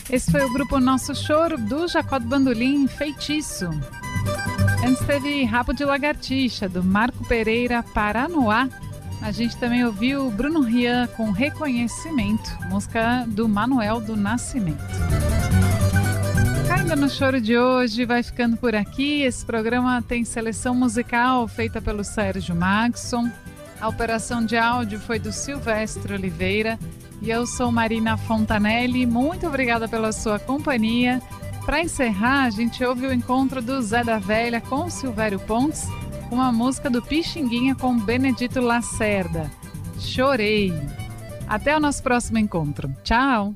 Esse foi o grupo Nosso Choro, do Jacó do Bandolim, Feitiço. Antes teve Rabo de Lagartixa, do Marco Pereira, Paranoá. A gente também ouviu Bruno Rian com Reconhecimento, música do Manuel do Nascimento. Caindo no Choro de hoje, vai ficando por aqui. Esse programa tem seleção musical feita pelo Sérgio Maxson. A operação de áudio foi do Silvestre Oliveira. E eu sou Marina Fontanelli. Muito obrigada pela sua companhia. Para encerrar, a gente ouve o encontro do Zé da Velha com o Silvério Pontes, com uma música do Pixinguinha com Benedito Lacerda. Chorei. Até o nosso próximo encontro. Tchau!